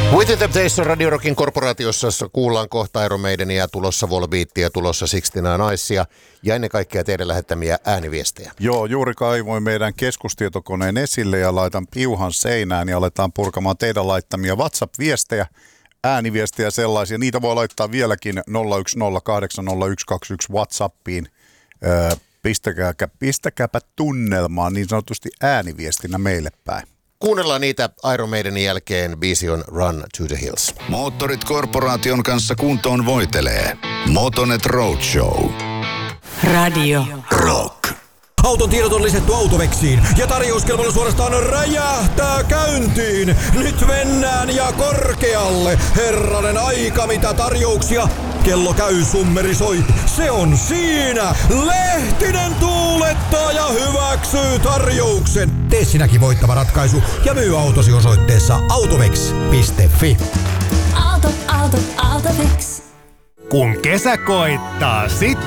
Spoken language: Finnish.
With the Temptation Radio Rockin korporaatiossa kuullaan kohta Iron Maidenia, tulossa Volbeatia, tulossa 69 Icea ja ennen kaikkea teidän lähettämiä ääniviestejä. Joo, juuri kaivoin meidän keskustietokoneen esille ja laitan piuhan seinään ja aletaan purkamaan teidän laittamia WhatsApp-viestejä, ääniviestejä sellaisia. Niitä voi laittaa vieläkin 010800121 WhatsAppiin. Pistäkääpä tunnelmaan niin sanotusti ääniviestinä meille päin. Kuunnellaan niitä Iron Maidenin jälkeen. Biisi on Run to the Hills. Moottorit korporaation kanssa kuntoon voitelee. Motonet Roadshow. Radio Rock. Auton tiedot on lisätty Autovexiin ja tarjouskilpailu suorastaan räjähtää käyntiin. Nyt mennään ja korkealle. Herranen aika mitä tarjouksia. Kello käy, summeri soi. Se on siinä. Lehtinen tuulettaa ja hyväksyy tarjouksen. Tee sinäkin voittava ratkaisu ja myy autosi osoitteessa autovex.fi. Autovex. Kun kesä koittaa, sit